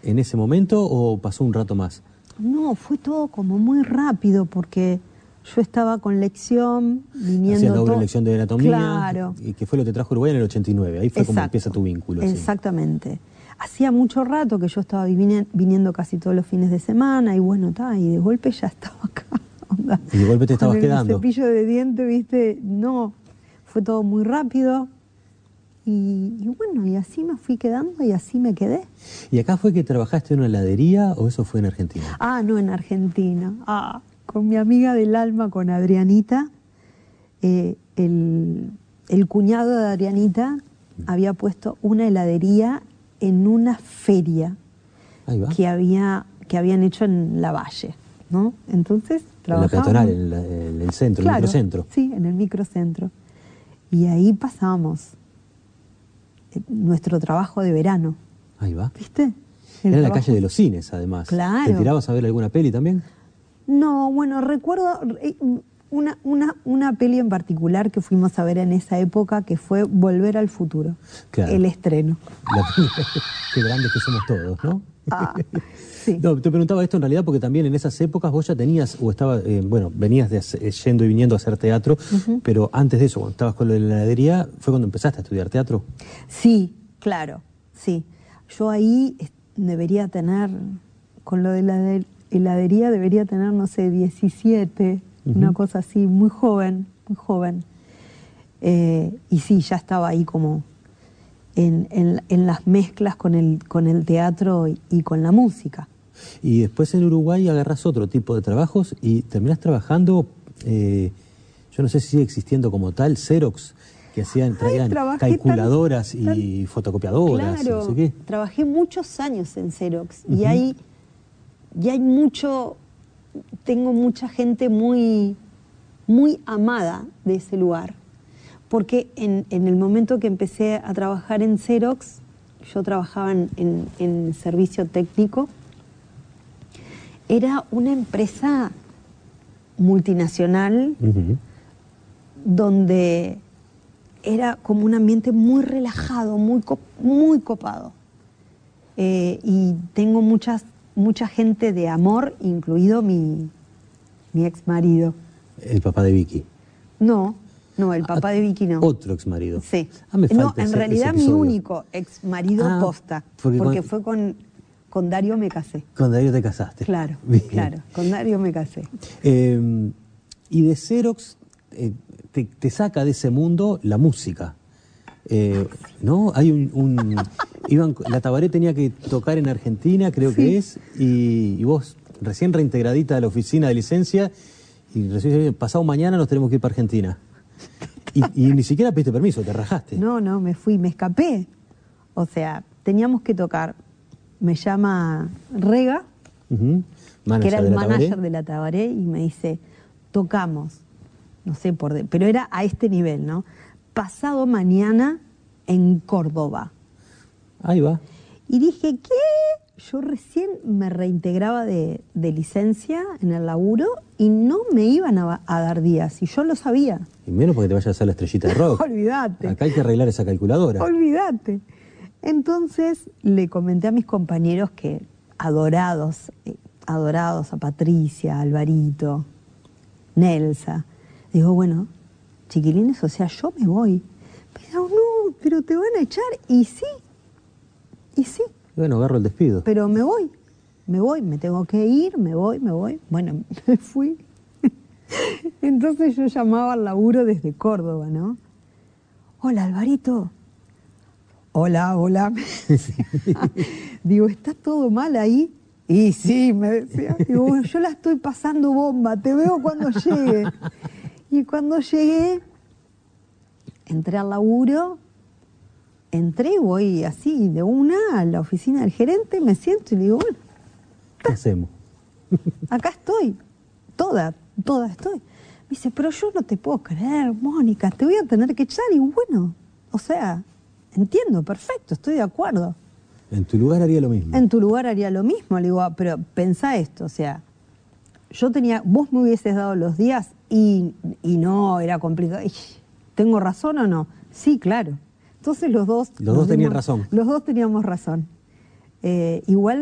en ese momento o pasó un rato más? No, fue todo como muy rápido porque yo estaba con lección, viniendo... Hacías doble lección de anatomía. Claro. Y que fue lo que te trajo a Uruguay en el 89. Ahí fue Exacto, como empieza tu vínculo. Exactamente. Hacía mucho rato que yo estaba viniendo casi todos los fines de semana y bueno, y de golpe ya estaba acá. Onda. Y de golpe te estabas quedando. El cepillo de diente, ¿viste? No, fue todo muy rápido. Y bueno, y así me fui quedando y así me quedé. ¿Y acá fue que trabajaste en una heladería o eso fue en Argentina? Ah, no, en Argentina. Con mi amiga del alma, con Adrianita. El cuñado de Adrianita había puesto una heladería en una feria que habían hecho en Lavalle, ¿no? Entonces trabajábamos... En la peatonal, en el centro, claro, el microcentro. Sí, en el microcentro. Y ahí pasábamos nuestro trabajo de verano. Ahí va. ¿Viste? Era en la calle de los cines, además. Claro. ¿Te tirabas a ver alguna peli también? No, bueno, recuerdo una peli en particular que fuimos a ver en esa época, que fue Volver al Futuro. Claro. El estreno. Qué grandes que somos todos, ¿no? Sí. No, te preguntaba esto en realidad porque también en esas épocas vos ya tenías, o estaba, venías yendo y viniendo a hacer teatro, pero antes de eso, cuando estabas con la heladería, ¿fue cuando empezaste a estudiar teatro? Sí, claro, sí. Yo ahí debería tener, con lo de la heladería, debería tener, no sé, 17, una cosa así, muy joven, muy joven. Y sí, ya estaba ahí como en las mezclas con el teatro y con la música. Y después en Uruguay agarrás otro tipo de trabajos y terminás trabajando, yo no sé si sigue existiendo como tal, Xerox, que traían calculadoras y fotocopiadoras. Claro, no sé qué. Trabajé muchos años en Xerox y hay mucho, tengo mucha gente muy, muy amada de ese lugar. Porque en el momento que empecé a trabajar en Xerox, yo trabajaba en servicio técnico, era una empresa multinacional donde era como un ambiente muy relajado, muy copado. Y tengo mucha gente de amor, incluido mi ex marido. ¿El papá de Vicky? No, el papá de Vicky no. ¿Otro ex marido? Sí. Me falta no, en realidad mi único ex marido posta, porque fue con Dario me casé. Con Dario te casaste. Claro, bien. Claro, con Dario me casé. Y de Xerox te saca de ese mundo la música. ¿No? Hay la Tabaré tenía que tocar en Argentina, creo que es, y vos recién reintegradita a la oficina de licencia, y recién pasado mañana nos tenemos que ir para Argentina. Y ni siquiera pediste permiso, te rajaste. No, me fui, me escapé. O sea, teníamos que tocar. Me llama Rega, que era el manager de la Tabaré, y me dice, tocamos, no sé pero era a este nivel, ¿no? Pasado mañana en Córdoba. Ahí va. Y dije, ¿qué? Yo recién me reintegraba de licencia en el laburo y no me iban a dar días, y yo lo sabía. Y menos porque te vayas a hacer la estrellita de rock. Olvídate. Acá hay que arreglar esa calculadora. Olvídate. Entonces le comenté a mis compañeros que adorados a Patricia, a Alvarito, Nelsa. Digo, bueno, chiquilines, o sea, yo me voy. Pero no, pero te van a echar. Y sí. Bueno, agarro el despido. Pero me voy, me tengo que ir, me voy. Bueno, me fui. Entonces yo llamaba al laburo desde Córdoba, ¿no? Hola, Alvarito. Hola. Digo, ¿está todo mal ahí? Y sí, me decía. Digo, bueno, yo la estoy pasando bomba, te veo cuando llegue. Y cuando llegué, entré al laburo, voy así de una a la oficina del gerente, me siento y le digo, bueno, ¿qué hacemos? Acá estoy, toda estoy. Me dice, pero yo no te puedo creer, Mónica, te voy a tener que echar. Y bueno, o sea, entiendo, perfecto, estoy de acuerdo. En tu lugar haría lo mismo. En tu lugar haría lo mismo. Le digo, pero pensá esto, o sea, vos me hubieses dado los días y no, era complicado. ¿Tengo razón o no? Sí, claro. Entonces los dos tenían razón. Los dos teníamos razón. Igual